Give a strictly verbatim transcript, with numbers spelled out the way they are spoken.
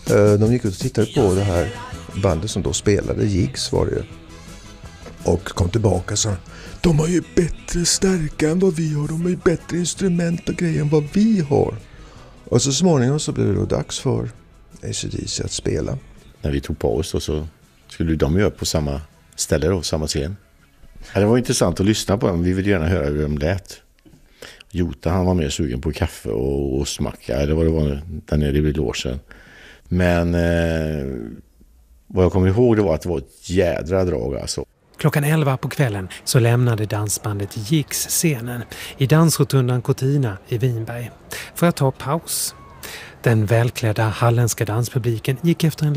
De gick ut och tittade på det här bandet som då spelade, Jigs var det ju. Och kom tillbaka och sa, de har ju bättre stärka än vad vi har, de har ju bättre instrument och grejer än vad vi har. Och så småningom så blev det då dags för A C D C att spela. När vi tog paus då så skulle de göra på samma ställe då, samma scen. Ja, det var intressant att lyssna på dem, vi ville gärna höra hur de lät. Jota, han var mer sugen på kaffe och, och smacka, det var det var där nere vid låsen. Men eh, vad jag kommer ihåg det var att det var ett jädra drag alltså. Klockan elva på kvällen så lämnade dansbandet Jigs scenen i dansrotundan Cortina i Vinberg för att ta paus. Den välklädda halländska danspubliken gick efter en